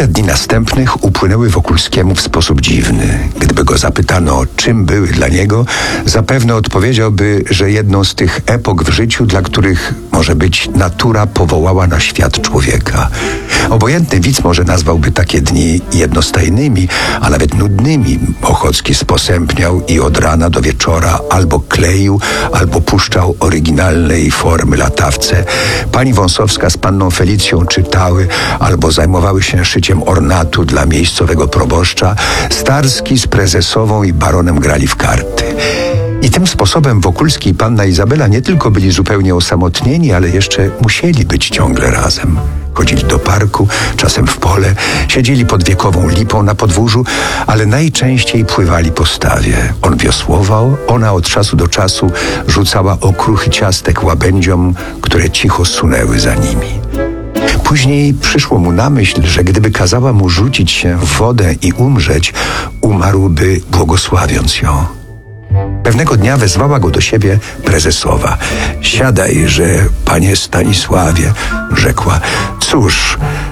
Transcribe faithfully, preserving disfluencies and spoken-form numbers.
Kilka dni następnych upłynęły Wokulskiemu w sposób dziwny. Gdyby go zapytano, czym były dla niego, zapewne odpowiedziałby, że jedną z tych epok w życiu, dla których może być natura powołała na świat człowieka. Obojętny widz może nazwałby takie dni jednostajnymi, a nawet nudnymi. Ochocki sposępniał i od rana do wieczora albo kleił, albo puszczał oryginalnej formy latawce. Pani Wąsowska z panną Felicją czytały, albo zajmowały się szyciem ornatu dla miejscowego proboszcza. Starski z prezesową i baronem grali w karty. I tym sposobem Wokulski i panna Izabela nie tylko byli zupełnie osamotnieni, ale jeszcze musieli być ciągle razem. Chodzili do parku, czasem w pole, siedzieli pod wiekową lipą na podwórzu, ale najczęściej pływali po stawie. On wiosłował, ona od czasu do czasu rzucała okruchy ciastek łabędziom, które cicho sunęły za nimi. Później przyszło mu na myśl, że gdyby kazała mu rzucić się w wodę i umrzeć, umarłby błogosławiąc ją. Pewnego dnia wezwała go do siebie prezesowa. Siadaj, że panie Stanisławie, rzekła. Cóż,